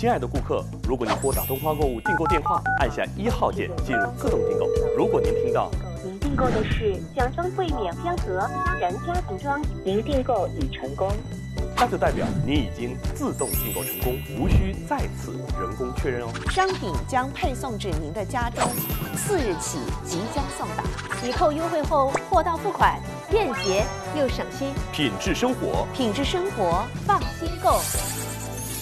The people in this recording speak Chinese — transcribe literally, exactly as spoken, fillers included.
亲爱的顾客，如果您拨打东方购物订购电话，按下一号键进入自动订购。如果您听到您订购的是奖装柜免标格他人家庭装，您订购已成功， 那就代表您已经自动订购成功，无需再次人工确认哦。 商品将配送至您的家中，次日起即将送达。 抵扣优惠后，货到付款，便捷又省心。 品质生活， 品质生活，放心购。